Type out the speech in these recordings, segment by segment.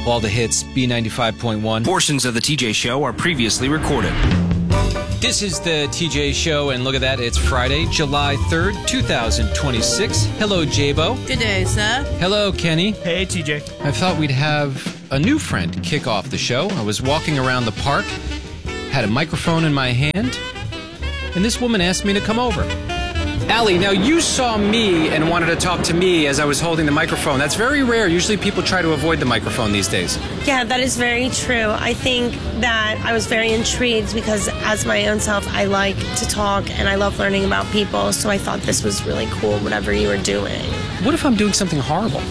All the hits, B95.1. Portions of the TJ Show are previously recorded. This is the TJ Show, and look at that, it's Friday, July 3rd, 2026. Hello, Jabo. Good day, sir. Hello, Kenny. Hey, TJ. I thought we'd have a new friend kick off the show. I was walking around the park, had a microphone in my hand, and this woman asked me to come over. Allie, now you saw me and wanted to talk to me as I was holding the microphone. That's very rare. Usually people try to avoid the microphone these days. Yeah, that is very true. I think that I was very intrigued because as my own self, I like to talk and I love learning about people. So I thought this was really cool, whatever you were doing. What if I'm doing something horrible?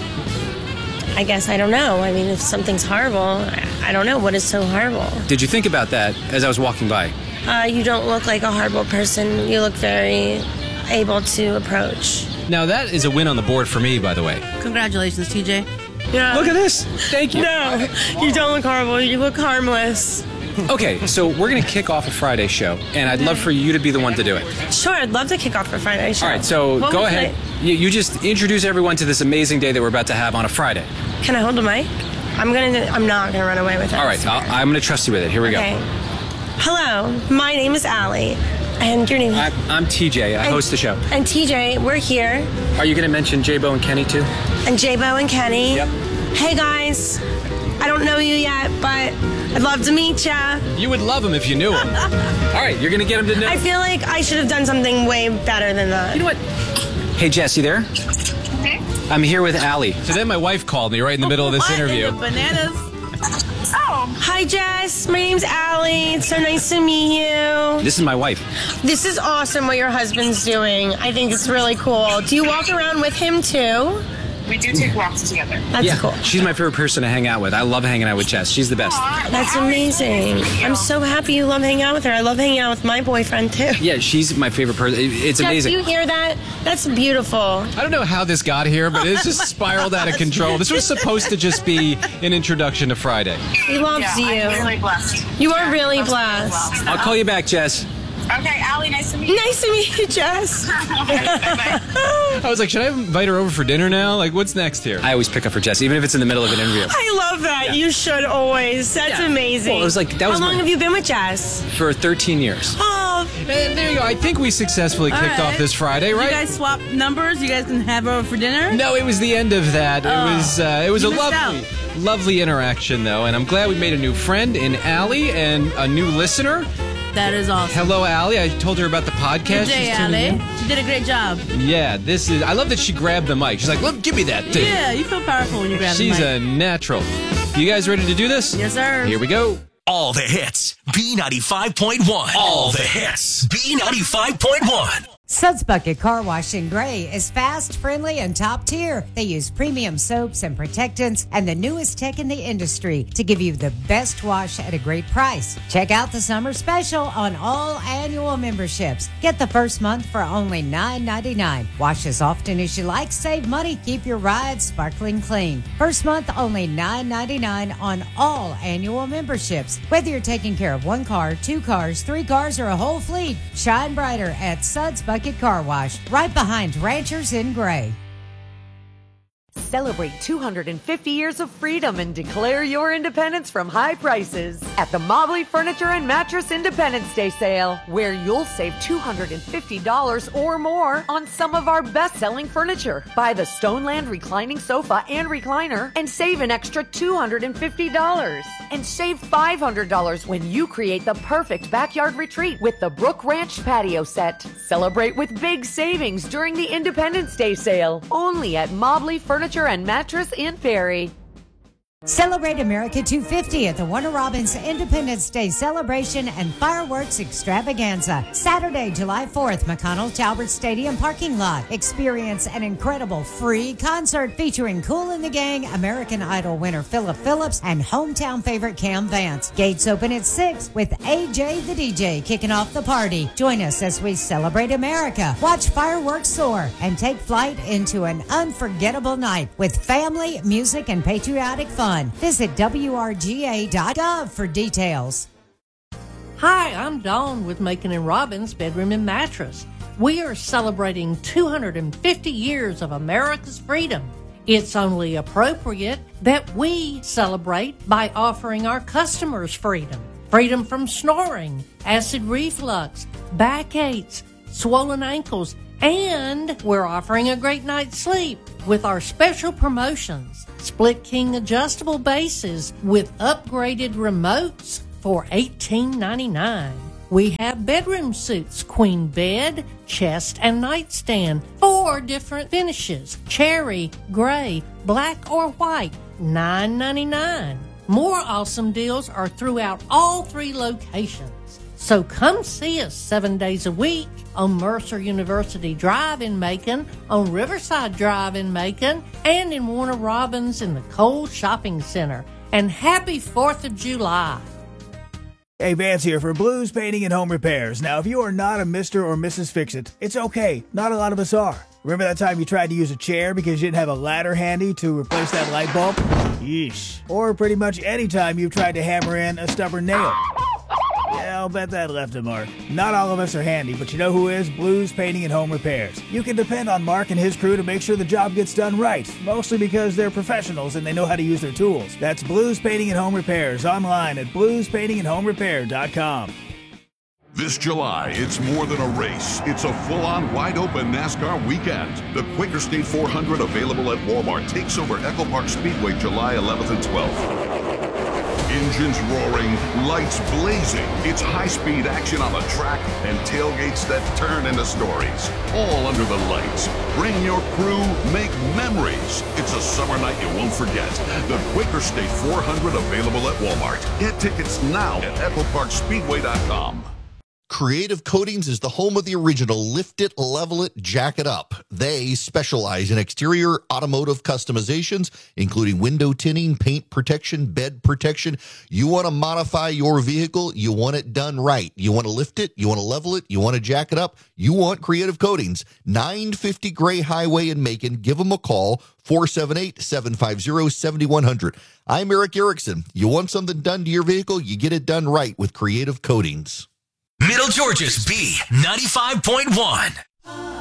I guess I don't know. I mean, if something's horrible, I don't know. What is so horrible? Did you think about that as I was walking by? You don't look like a horrible person. You look very able to approach. Now that is a win on the board for me, by the way. Congratulations, TJ. Yeah. Look at this. Thank you. No, you don't look horrible. You look harmless. Okay, so we're going to kick off a Friday show, and I'd love for you to be the one to do it. Sure, I'd love to kick off a Friday show. All right, so What go was ahead. You just introduce everyone to this amazing day that we're about to have on a Friday. Can I hold the mic? I'm not gonna run away with it. All right, I'm going to trust you with it. Here we go. Okay. Hello, my name is Allie, and your name is... I'm TJ. I host the show. And TJ, we're here. Are you going to mention Jabo and Kenny too? And Jabo and Kenny. Yep. Hey guys, I don't know you yet, but I'd love to meet ya. You would love them if you knew them. All right, you're going to get them to know. I feel like I should have done something way better than that. You know what? Hey, Jess, you there? I'm here with Allie. So then my wife called me right in the middle of this interview. Bananas. Hi Jess, my name's Allie. It's so nice to meet you. This is my wife. This is awesome what your husband's doing. I think it's really cool. Do you walk around with him too? We do take walks together. That's cool. She's my favorite person to hang out with. I love hanging out with Jess. She's the best. That's amazing. I'm so happy you love hanging out with her. I love hanging out with my boyfriend too. Yeah, she's my favorite person. It's Jess, amazing. do you hear that? That's beautiful. I don't know how this got here, but it's just spiraled out of control. This was supposed to just be an introduction to Friday. He loves you. I'm really blessed. You are really blessed. I'll call you back, Jess. Okay, Allie, nice to meet you. Nice to meet you, Jess. I was like, should I invite her over for dinner now? Like, what's next here? I always pick up for Jess, even if it's in the middle of an interview. I love that. Yeah. You should always. That's amazing. Well, it was like, that was How long my- have you been with Jess? For 13 years. Oh, And there you go. I think we successfully kicked All right. off this Friday, right? You guys swap numbers? You guys can have her over for dinner? No, it was the end of that. It was You a missed lovely interaction, though, and I'm glad we made a new friend in Allie and a new listener. That is awesome. Hello, Allie. I told her about the podcast. Good day, She's tuning Allie. in. She did a great job. Yeah, I love that she grabbed the mic. She's like, look, give me that thing. Yeah, you feel powerful when you grab the She's mic. a natural. You guys ready to do this? Yes, sir. Here we go. All the hits. B95.1. All the hits. B95.1. Suds Bucket Car Wash in Gray is fast, friendly, and top tier. They use premium soaps and protectants and the newest tech in the industry to give you the best wash at a great price. Check out the summer special on all annual memberships. Get the first month for only $9.99. Wash as often as you like, save money, keep your ride sparkling clean. First month only $9.99 on all annual memberships. Whether you're taking care of one car, two cars, three cars, or a whole fleet, shine brighter at Suds Bucket Car Wash, right behind Ranchers in Gray. Celebrate 250 years of freedom and declare your independence from high prices at the Mobley Furniture and Mattress Independence Day sale, where you'll save $250 or more on some of our best-selling furniture. Buy the Stoneland reclining sofa and recliner and save an extra $250. And save $500 when you create the perfect backyard retreat with the Brook Ranch patio set. Celebrate with big savings during the Independence Day sale, only at Mobley Furniture and Mattress in Perry. Celebrate America 250 at the Warner Robins Independence Day celebration and fireworks extravaganza. Saturday, July 4th, McConnell Talbert Stadium parking lot. Experience an incredible free concert featuring Kool and the Gang, American Idol winner Philip Phillips, and hometown favorite Cam Vance. Gates open at 6 with AJ the DJ kicking off the party. Join us as we celebrate America, watch fireworks soar, and take flight into an unforgettable night with family, music, and patriotic fun. Visit WRGA.gov for details. Hi, I'm Dawn with Macon and Robbins Bedroom and Mattress. We are celebrating 250 years of America's freedom. It's only appropriate that we celebrate by offering our customers freedom. Freedom from snoring, acid reflux, backaches, swollen ankles, and we're offering a great night's sleep with our special promotions. Split King adjustable bases with upgraded remotes for $18.99. We have bedroom suits, queen bed, chest, and nightstand, 4 different finishes, cherry, gray, black, or white, $9.99. More awesome deals are throughout all 3 locations. So come see us 7 days a week on Mercer University Drive in Macon, on Riverside Drive in Macon, and in Warner Robins in the Cole Shopping Center. And happy 4th of July. Hey, Vance here for Blues Painting and Home Repairs. Now, if you are not a Mr. or Mrs. Fix-It, it's okay. Not a lot of us are. Remember that time you tried to use a chair because you didn't have a ladder handy to replace that light bulb? Yeesh. Or pretty much any time you've tried to hammer in a stubborn nail. Yeah, I'll bet that left a mark. Not all of us are handy, but you know who is? Blues Painting and Home Repairs. You can depend on Mark and his crew to make sure the job gets done right, mostly because they're professionals and they know how to use their tools. That's Blues Painting and Home Repairs, online at bluespaintingandhomerepair.com. This July, it's more than a race. It's a full-on, wide-open NASCAR weekend. The Quaker State 400, available at Walmart, takes over Echo Park Speedway July 11th and 12th. Engines roaring, lights blazing. It's high-speed action on the track and tailgates that turn into stories. All under the lights. Bring your crew, make memories. It's a summer night you won't forget. The Quaker State 400, available at Walmart. Get tickets now at EchoParkSpeedway.com. Creative Coatings is the home of the original Lift It, Level It, Jack It Up. They specialize in exterior automotive customizations, including window tinting, paint protection, bed protection. You want to modify your vehicle, you want it done right. You want to lift it, you want to level it, you want to jack it up, you want Creative Coatings. 950 Gray Highway in Macon. Give them a call, 478-750-7100. I'm Eric Erickson. You want something done to your vehicle, you get it done right with Creative Coatings. Middle Georgia's B95.1.